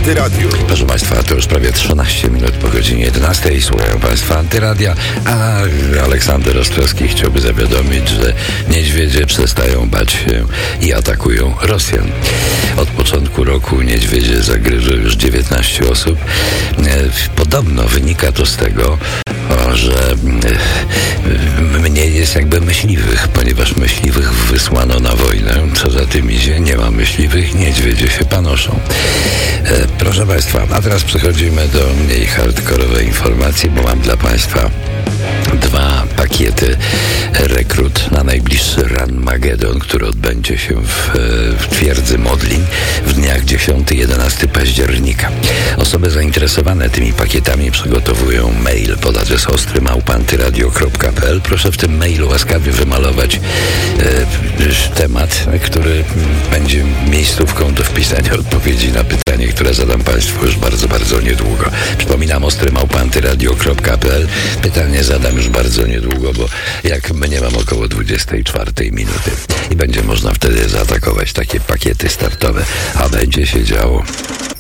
Antyradiu. Proszę Państwa, to już prawie 13 minut po godzinie 11. Słuchają Państwa Antyradia, a Aleksander Ostrowski chciałby zawiadomić, że niedźwiedzie przestają bać się i atakują Rosjan. Od początku roku niedźwiedzie zagryzły już 19 osób. Podobno wynika to z tego, że mniej jest jakby myśliwych, ponieważ myśliwych wysłano na wojnę. Co za tym idzie, nie ma myśliwych, niedźwiedzie się panoszą. Proszę Państwa, a teraz przechodzimy do mniej hardkorowej informacji, bo mam dla Państwa 2 pakiety rekrut na najbliższy Ranmagedon, który odbędzie się w twierdzy Modlin w dniach 10-11 października. Osoby zainteresowane tymi pakietami przygotowują mail pod adres ostry@antyradio.pl. Proszę w tym mailu łaskawie wymalować temat, który będzie miejscówką do wpisania odpowiedzi na pytanie, które zadam Państwu już bardzo, bardzo niedługo. Przypominam, ostry@antyradio.pl. Pytanie zadam już bardzo niedługo, bo jak mnie mam około 24 minuty i będzie można wtedy zaatakować takie pakiety startowe, a będzie się działo.